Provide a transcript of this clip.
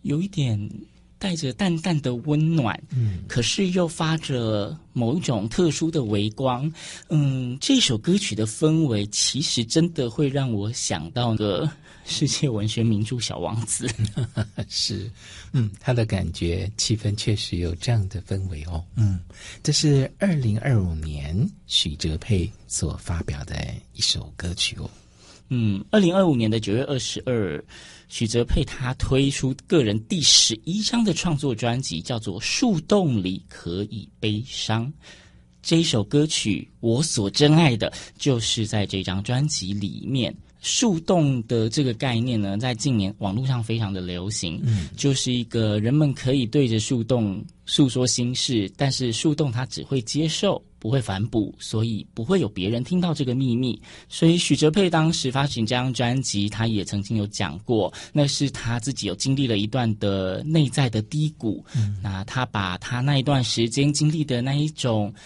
有一点带着淡淡的温暖，可是又发着某一种特殊的微光。这首歌曲的氛围其实真的会让我想到个世界文学名著《小王子》。 是，他的感觉气氛确实有这样的氛围哦。这是2025年许哲佩所发表的一首歌曲哦。 2025年的9月22，许哲佩他推出个人第11张的创作专辑，叫做《树洞里可以悲伤》。这一首歌曲，我所珍爱的就是在这张专辑里面。树洞的这个概念呢，在近年网络上非常的流行，就是一个人们可以对着树洞诉说心事，但是树洞它只会接受，不会反哺，所以不会有别人听到这个秘密。所以许哲佩当时发行这张专辑，他也曾经有讲过，那是他自己有经历了一段的内在的低谷，那他把他那一段时间经历的那一种